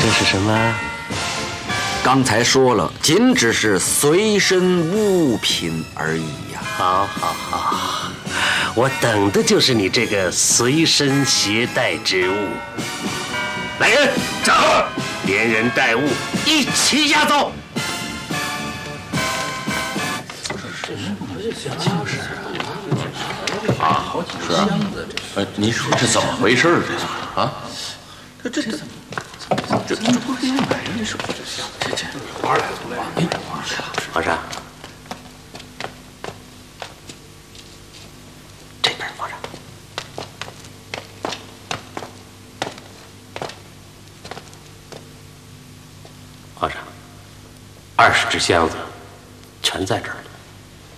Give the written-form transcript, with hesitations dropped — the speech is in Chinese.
这是什么？ 刚才说了，仅只是随身物品而已呀。 好，我等的就是你这个随身携带之物。来人，站好，连人带物一起押走。 啊，是啊，你说这怎么回事这是啊？这不是买人这手这玩来了， 皇上，这边皇上。皇上，20只箱子全在这儿。